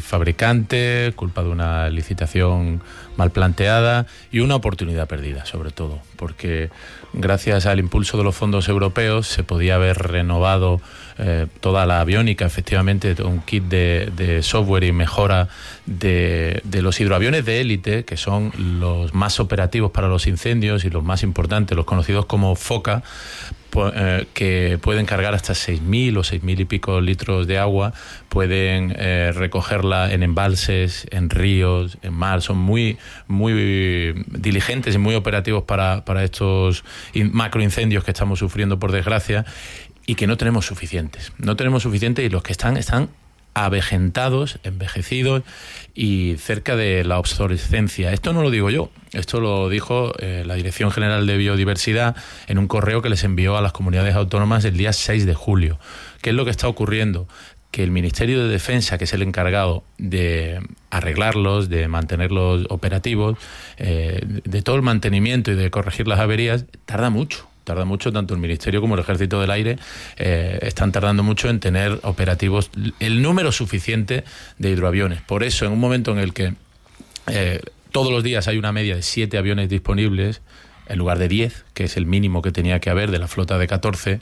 del fabricante, culpa de una licitación mal planteada y una oportunidad perdida, sobre todo, porque gracias al impulso de los fondos europeos se podía haber renovado toda la aviónica, efectivamente, un kit de software y mejora de los hidroaviones de élite, que son los más operativos para los incendios y los más importantes, los conocidos como Foca, que pueden cargar hasta 6.000 o 6.000 y pico litros de agua, pueden recogerla en embalses, en ríos, en mar, son muy diligentes y muy operativos para estos macroincendios que estamos sufriendo, por desgracia, y que no tenemos suficientes y los que están avejentados, envejecidos y cerca de la obsolescencia. Esto no lo digo yo, esto lo dijo la Dirección General de Biodiversidad en un correo que les envió a las comunidades autónomas el día 6 de julio. ¿Qué es lo que está ocurriendo? Que el Ministerio de Defensa, que es el encargado de arreglarlos, de mantenerlos operativos, de todo el mantenimiento y de corregir las averías, tarda mucho, tanto el Ministerio como el Ejército del Aire están tardando mucho en tener operativos el número suficiente de hidroaviones. Por eso, en un momento en el que todos los días hay una media de 7 aviones disponibles, en lugar de 10, que es el mínimo que tenía que haber de la flota de 14,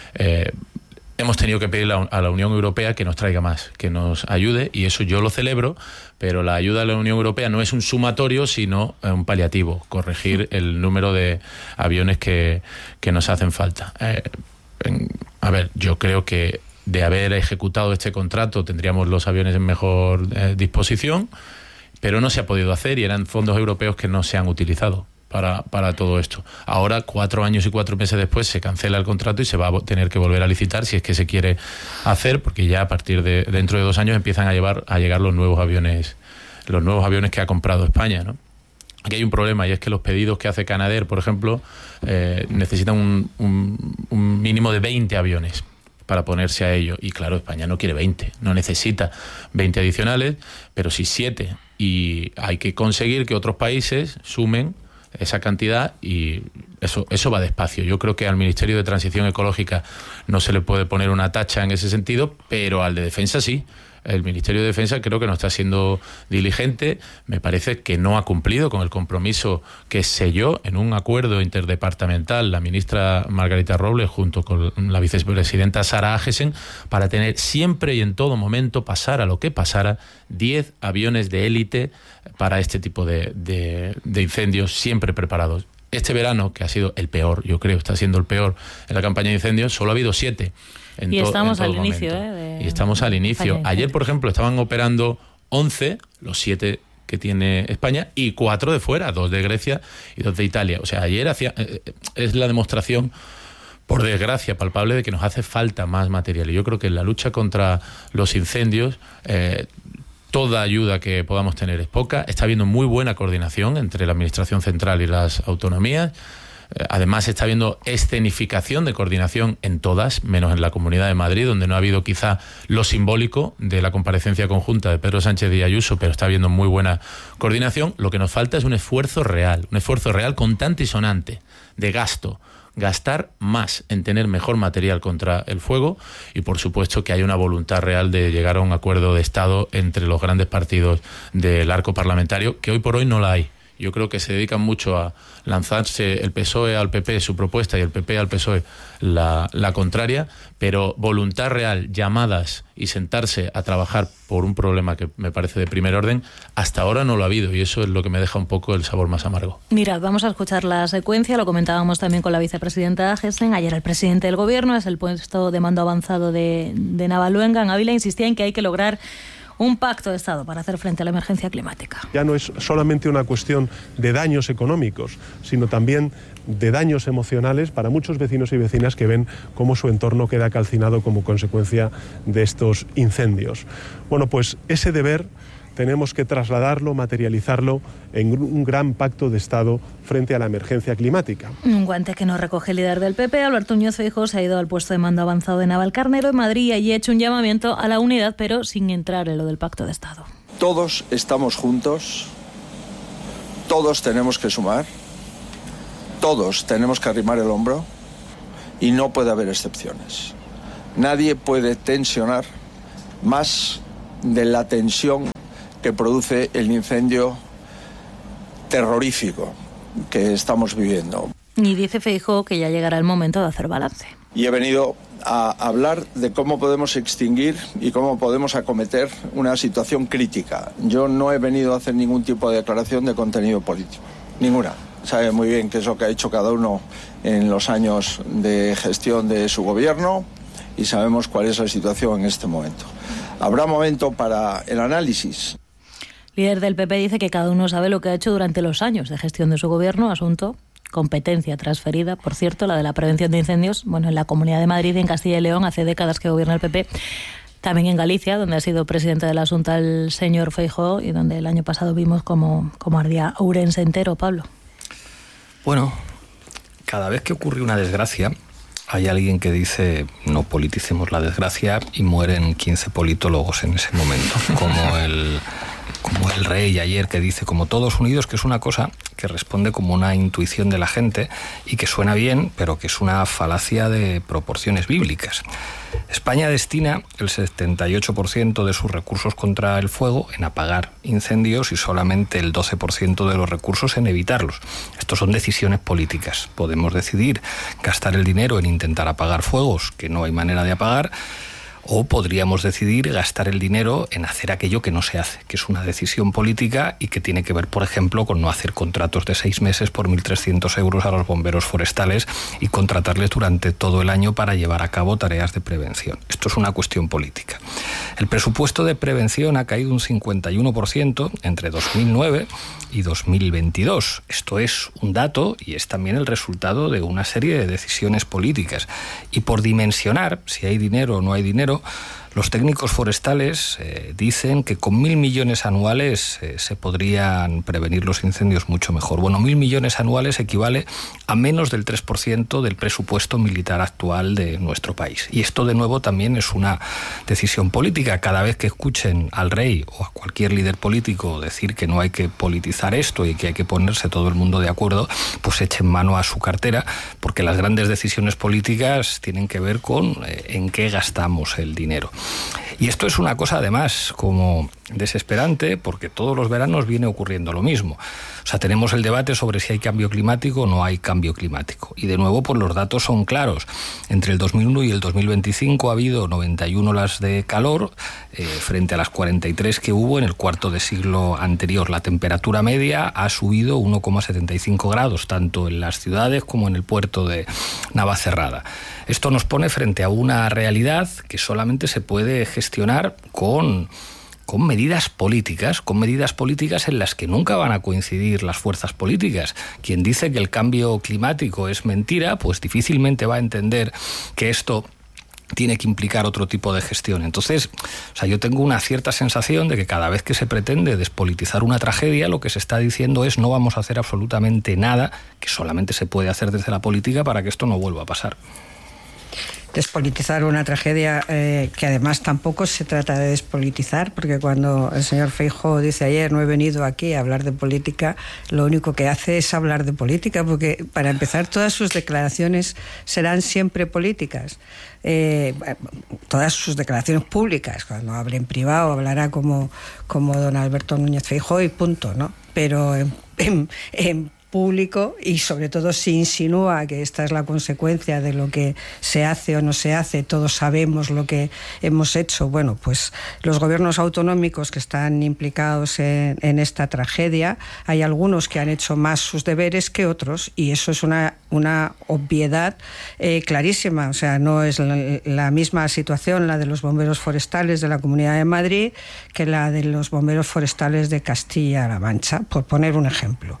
hemos tenido que pedirle a la Unión Europea que nos traiga más, que nos ayude, y eso yo lo celebro, pero la ayuda de la Unión Europea no es un sumatorio, sino un paliativo, corregir el número de aviones que nos hacen falta. A ver, yo creo que de haber ejecutado este contrato tendríamos los aviones en mejor disposición, pero no se ha podido hacer y eran fondos europeos que no se han utilizado para todo esto. Ahora, 4 años y 4 meses después, se cancela el contrato y se va a tener que volver a licitar si es que se quiere hacer, porque ya a partir de dentro de 2 años empiezan a llegar los nuevos aviones que ha comprado España, ¿no? Aquí hay un problema, y es que los pedidos que hace Canadair, por ejemplo, necesitan un mínimo de 20 aviones para ponerse a ello. Y claro, España no quiere 20, no necesita 20 adicionales, pero sí 7. Y hay que conseguir que otros países sumen esa cantidad, y eso va despacio. Yo creo que al Ministerio de Transición Ecológica no se le puede poner una tacha en ese sentido, pero al de Defensa sí. El Ministerio de Defensa creo que no está siendo diligente. Me parece que no ha cumplido con el compromiso que selló en un acuerdo interdepartamental la ministra Margarita Robles junto con la vicepresidenta Sara Agesen, para tener siempre y en todo momento, pasara lo que pasara, 10 aviones de élite para este tipo de incendios, siempre preparados. Este verano, que ha sido el peor, yo creo, está siendo el peor en la campaña de incendios, solo ha habido 7. Y estamos al inicio. Y estamos al inicio. Ayer, por ejemplo, estaban operando 11, los 7 que tiene España, y 4 de fuera, 2 de Grecia y 2 de Italia. O sea, ayer es la demostración, por desgracia, palpable de que nos hace falta más material. Y yo creo que en la lucha contra los incendios, toda ayuda que podamos tener es poca. Está habiendo muy buena coordinación entre la Administración Central y las autonomías. Además, está habiendo escenificación de coordinación en todas, menos en la Comunidad de Madrid, donde no ha habido quizá lo simbólico de la comparecencia conjunta de Pedro Sánchez y Ayuso, pero está habiendo muy buena coordinación. Lo que nos falta es un esfuerzo real contante y sonante de gasto. Gastar más en tener mejor material contra el fuego, y por supuesto que hay una voluntad real de llegar a un acuerdo de Estado entre los grandes partidos del arco parlamentario, que hoy por hoy no la hay. Yo creo que se dedican mucho a lanzarse el PSOE al PP su propuesta y el PP al PSOE la contraria, pero voluntad real, llamadas y sentarse a trabajar por un problema que me parece de primer orden, hasta ahora no lo ha habido, y eso es lo que me deja un poco el sabor más amargo. Mirad, vamos a escuchar la secuencia, lo comentábamos también con la vicepresidenta Agesen. Ayer el presidente del Gobierno, es el puesto de mando avanzado de Navaluenga, en Ávila, insistía en que hay que lograr un pacto de Estado para hacer frente a la emergencia climática. Ya no es solamente una cuestión de daños económicos, sino también de daños emocionales para muchos vecinos y vecinas que ven cómo su entorno queda calcinado como consecuencia de estos incendios. Bueno, pues ese deber tenemos que trasladarlo, materializarlo en un gran pacto de Estado frente a la emergencia climática. Un guante que no recoge el líder del PP, Alberto Núñez Feijóo, se ha ido al puesto de mando avanzado de Navalcarnero en Madrid, y allí ha hecho un llamamiento a la unidad, pero sin entrar en lo del pacto de Estado. Todos estamos juntos, todos tenemos que sumar, todos tenemos que arrimar el hombro, y no puede haber excepciones. Nadie puede tensionar más de la tensión que produce el incendio terrorífico que estamos viviendo. Y dice Feijóo que ya llegará el momento de hacer balance. Y he venido a hablar de cómo podemos extinguir y cómo podemos acometer una situación crítica. Yo no he venido a hacer ningún tipo de declaración de contenido político, ninguna. Sabe muy bien qué es lo que ha hecho cada uno en los años de gestión de su gobierno y sabemos cuál es la situación en este momento. Habrá momento para el análisis. Líder del PP dice que cada uno sabe lo que ha hecho durante los años de gestión de su gobierno, asunto, competencia transferida, por cierto, la de la prevención de incendios, bueno, en la Comunidad de Madrid y en Castilla y León, hace décadas que gobierna el PP, también en Galicia, donde ha sido presidente de la Xunta el señor Feijóo y donde el año pasado vimos cómo ardía Ourense entero, Pablo. Bueno, cada vez que ocurre una desgracia, hay alguien que dice no politicemos la desgracia y mueren 15 politólogos en ese momento, como el rey ayer que dice como todos unidos, que es una cosa que responde como una intuición de la gente y que suena bien, pero que es una falacia de proporciones bíblicas. España destina el 78% de sus recursos contra el fuego en apagar incendios y solamente el 12% de los recursos en evitarlos. Estos son decisiones políticas. Podemos decidir gastar el dinero en intentar apagar fuegos que no hay manera de apagar, o podríamos decidir gastar el dinero en hacer aquello que no se hace, que es una decisión política y que tiene que ver, por ejemplo, con no hacer contratos de 6 meses por 1.300 euros a los bomberos forestales y contratarles durante todo el año para llevar a cabo tareas de prevención. Esto es una cuestión política. El presupuesto de prevención ha caído un 51% entre 2009 y 2022. Esto es un dato y es también el resultado de una serie de decisiones políticas. Y por dimensionar si hay dinero o no hay dinero, los técnicos forestales dicen que con 1.000 millones anuales se podrían prevenir los incendios mucho mejor. Bueno, 1.000 millones anuales equivale a menos del 3% del presupuesto militar actual de nuestro país. Y esto, de nuevo, también es una decisión política. Cada vez que escuchen al rey o a cualquier líder político decir que no hay que politizar esto y que hay que ponerse todo el mundo de acuerdo, pues echen mano a su cartera, porque las grandes decisiones políticas tienen que ver con en qué gastamos el dinero. Y esto es una cosa, además, como desesperante, porque todos los veranos viene ocurriendo lo mismo. O sea, tenemos el debate sobre si hay cambio climático o no hay cambio climático. Y de nuevo, pues los datos son claros. Entre el 2001 y el 2025 ha habido 91 olas de calor frente a las 43 que hubo en el cuarto de siglo anterior. La temperatura media ha subido 1,75 grados, tanto en las ciudades como en el puerto de Navacerrada. Esto nos pone frente a una realidad que solamente se puede gestionar con medidas políticas en las que nunca van a coincidir las fuerzas políticas. Quien dice que el cambio climático es mentira, pues difícilmente va a entender que esto tiene que implicar otro tipo de gestión. Entonces, yo tengo una cierta sensación de que cada vez que se pretende despolitizar una tragedia, lo que se está diciendo es no vamos a hacer absolutamente nada, que solamente se puede hacer desde la política para que esto no vuelva a pasar. Despolitizar una tragedia que además tampoco se trata de despolitizar, porque cuando el señor Feijóo dice ayer no he venido aquí a hablar de política, lo único que hace es hablar de política, porque para empezar todas sus declaraciones serán siempre políticas. Todas sus declaraciones públicas, cuando hable en privado hablará como don Alberto Núñez Feijóo y punto, ¿no? Pero en público, y sobre todo si insinúa que esta es la consecuencia de lo que se hace o no se hace, todos sabemos lo que hemos hecho. Bueno, pues los gobiernos autonómicos que están implicados en esta tragedia, hay algunos que han hecho más sus deberes que otros, y eso es una obviedad clarísima. O sea, no es la misma situación la de los bomberos forestales de la Comunidad de Madrid que la de los bomberos forestales de Castilla-La Mancha, por poner un ejemplo.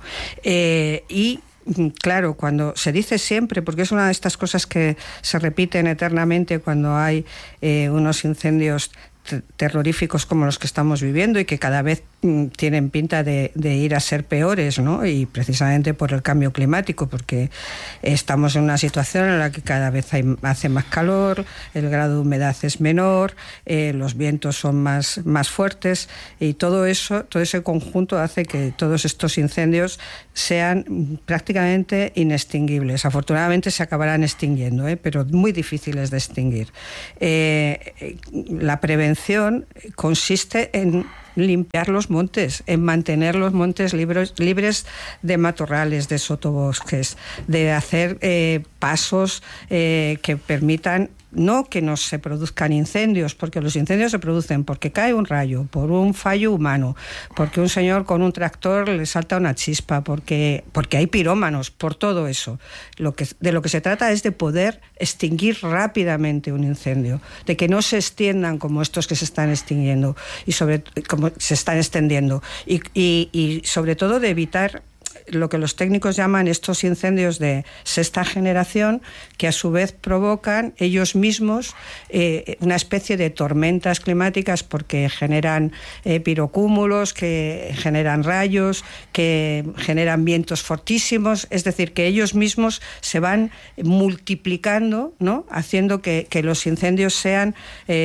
Y claro, cuando se dice siempre, porque es una de estas cosas que se repiten eternamente cuando hay unos incendios terroríficos como los que estamos viviendo y que cada vez tienen pinta de ir a ser peores, ¿no? Y precisamente por el cambio climático, porque estamos en una situación en la que cada vez hace más calor, el grado de humedad es menor, los vientos son más fuertes, y todo ese conjunto hace que todos estos incendios sean prácticamente inextinguibles. Afortunadamente se acabarán extinguiendo, pero muy difíciles de extinguir. La prevención consiste en limpiar los montes, en mantener los montes libres de matorrales, de sotobosques, de hacer pasos que permitan no que no se produzcan incendios, porque los incendios se producen porque cae un rayo, por un fallo humano, porque un señor con un tractor le salta una chispa, porque hay pirómanos, por todo eso. De lo que se trata es de poder extinguir rápidamente un incendio, de que no se extiendan como estos que se están extinguiendo como se están extendiendo y sobre todo de evitar lo que los técnicos llaman estos incendios de sexta generación, que a su vez provocan ellos mismos una especie de tormentas climáticas, porque generan pirocúmulos, que generan rayos, que generan vientos fortísimos, es decir, que ellos mismos se van multiplicando, ¿no?, haciendo que los incendios sean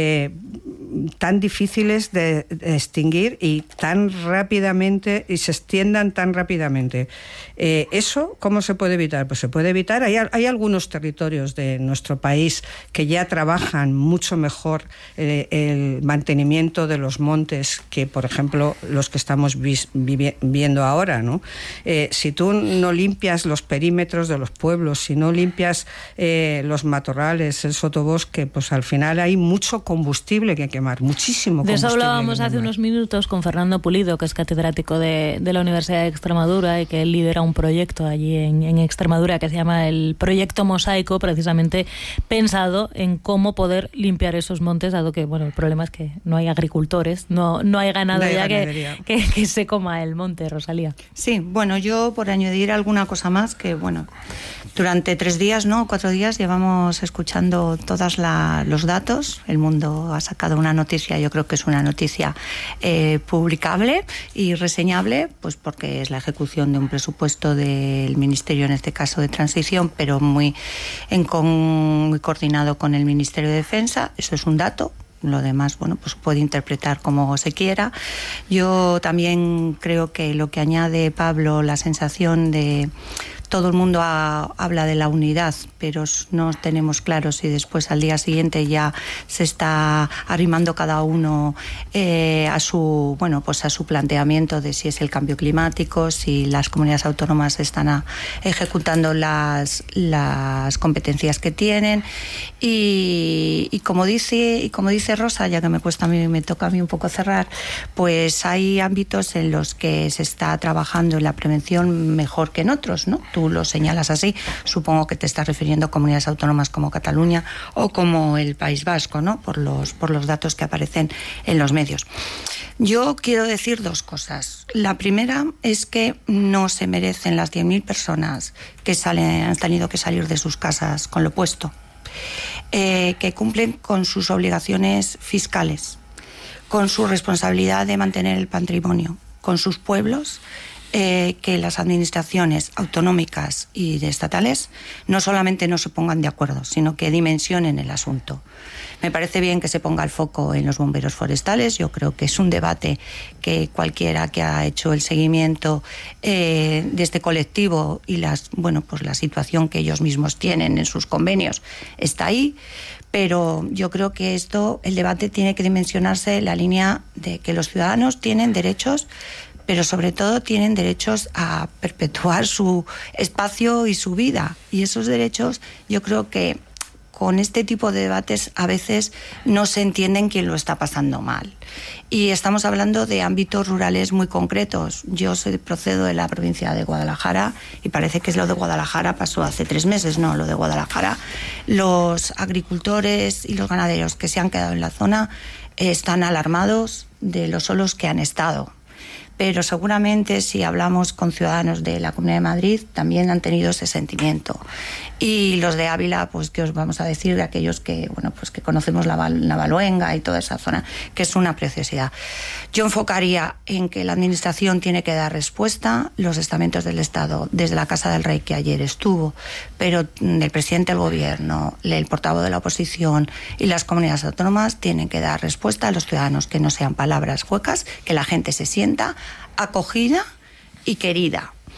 tan difíciles de extinguir y tan rápidamente, y se extiendan tan rápidamente. ¿Eso cómo se puede evitar? Pues se puede evitar. Hay algunos territorios de nuestro país que ya trabajan mucho mejor el mantenimiento de los montes que, por ejemplo, los que estamos viendo ahora, ¿no? Si tú no limpias los perímetros de los pueblos, si no limpias los matorrales, el sotobosque, pues al final hay mucho combustible que quemar, muchísimo combustible. De eso hablábamos hace unos minutos con Fernando Pulido, que es catedrático de la Universidad de Extremadura y que él lidera un proyecto allí en Extremadura que se llama el Proyecto Mosaico, precisamente pensado en cómo poder limpiar esos montes, dado que, bueno, el problema es que no hay agricultores, no hay ganado ya que se coma el monte, Rosalía. Sí, bueno, yo por añadir alguna cosa más, que bueno, durante 3 días, ¿no?, 4 días llevamos escuchando todos los datos. El Mundo ha sacado una noticia, yo creo que es una noticia publicable y reseñable, pues porque es la ejecución de un presupuesto del Ministerio, en este caso de Transición, pero muy coordinado con el Ministerio de Defensa. Eso es un dato. Lo demás, bueno, pues puede interpretar como se quiera. Yo también creo que lo que añade Pablo, la sensación de todo el mundo habla de la unidad, pero no tenemos claro si después al día siguiente ya se está arrimando cada uno a su planteamiento de si es el cambio climático, si las comunidades autónomas están ejecutando las competencias que tienen y como dice Rosa, ya que me toca a mí un poco cerrar, pues hay ámbitos en los que se está trabajando en la prevención mejor que en otros, ¿no? Tú lo señalas así, supongo que te estás refiriendo a comunidades autónomas como Cataluña o como el País Vasco, ¿no?, por los datos que aparecen en los medios. Yo quiero decir 2 cosas. La primera es que no se merecen las 10.000 personas que han tenido que salir de sus casas con lo puesto, que cumplen con sus obligaciones fiscales, con su responsabilidad de mantener el patrimonio, con sus pueblos, que las administraciones autonómicas y estatales no solamente no se pongan de acuerdo, sino que dimensionen el asunto. Me parece bien que se ponga el foco en los bomberos forestales. Yo creo que es un debate que cualquiera que ha hecho el seguimiento de este colectivo y la situación que ellos mismos tienen en sus convenios está ahí. Pero yo creo que el debate tiene que dimensionarse en la línea de que los ciudadanos tienen derechos, pero sobre todo tienen derechos a perpetuar su espacio y su vida. Y esos derechos, yo creo que con este tipo de debates a veces no se entienden quién lo está pasando mal. Y estamos hablando de ámbitos rurales muy concretos. Yo procedo de la provincia de Guadalajara y parece que lo de Guadalajara pasó hace 3 meses. No, lo de Guadalajara, los agricultores y los ganaderos que se han quedado en la zona están alarmados de los solos que han estado. Pero seguramente si hablamos con ciudadanos de la Comunidad de Madrid también han tenido ese sentimiento. Y los de Ávila, pues qué os vamos a decir de aquellos que, que conocemos Navaluenga y toda esa zona, que es una preciosidad. Yo enfocaría en que la Administración tiene que dar respuesta, los estamentos del Estado, desde la Casa del Rey, que ayer estuvo, pero el presidente del Gobierno, el portavoz de la oposición y las comunidades autónomas tienen que dar respuesta a los ciudadanos, que no sean palabras huecas, que la gente se sienta acogida y querida.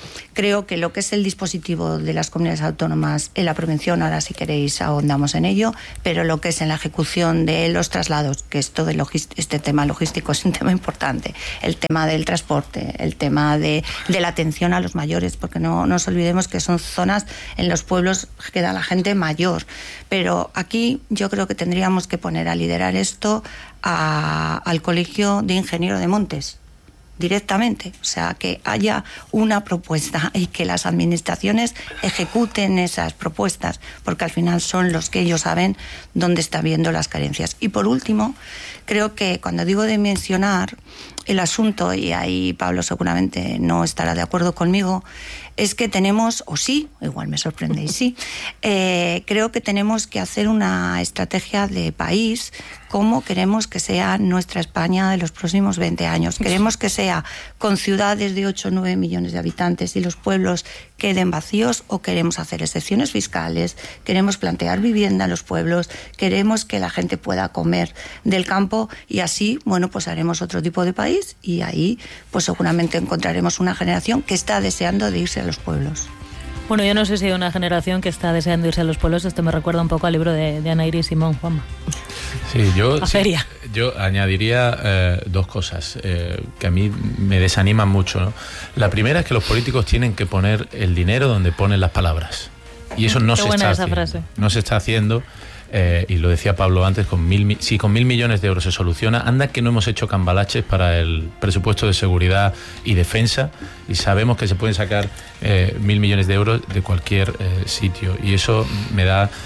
Creo que lo que es el dispositivo de las comunidades autónomas en la prevención, ahora si queréis ahondamos en ello, pero lo que es en la ejecución de los traslados, que es todo este tema logístico es un tema importante, el tema del transporte, el tema de la atención a los mayores, porque no nos olvidemos que son zonas en los pueblos que queda la gente mayor, pero aquí yo creo que tendríamos que poner a liderar esto al Colegio de Ingenieros de Montes directamente, o sea, que haya una propuesta y que las administraciones ejecuten esas propuestas, porque al final son los que ellos saben dónde están viendo las carencias. Y por último, creo que cuando digo de mencionar el asunto, y ahí Pablo seguramente no estará de acuerdo conmigo, es que tenemos, o sí, igual me sorprende y sí, creo que tenemos que hacer una estrategia de país, cómo queremos que sea nuestra España de los próximos 20 años. Queremos que sea con ciudades de 8 o 9 millones de habitantes y los pueblos queden vacíos, o queremos hacer excepciones fiscales, queremos plantear vivienda en los pueblos, queremos que la gente pueda comer del campo, y así, bueno, pues haremos otro tipo de país, y ahí pues seguramente encontraremos una generación que está deseando de irse a los pueblos. Bueno, yo no sé si hay una generación que está deseando irse a los pueblos. Esto me recuerda un poco al libro de Ana Iris Simón, Juanma. Sí, feria. Yo añadiría dos cosas que a mí me desaniman mucho, ¿no? La primera es que los políticos tienen que poner el dinero donde ponen las palabras. Y eso no se está haciendo. Frase. No se está haciendo. Y lo decía Pablo antes, si con 1.000 millones de euros se soluciona, anda que no hemos hecho cambalaches para el presupuesto de seguridad y defensa, y sabemos que se pueden sacar 1.000 millones de euros de cualquier sitio, y eso me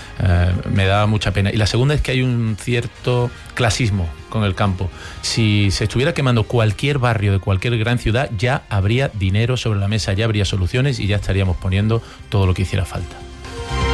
da mucha pena. Y la segunda es que hay un cierto clasismo con el campo. Si se estuviera quemando cualquier barrio de cualquier gran ciudad, ya habría dinero sobre la mesa, ya habría soluciones y ya estaríamos poniendo todo lo que hiciera falta.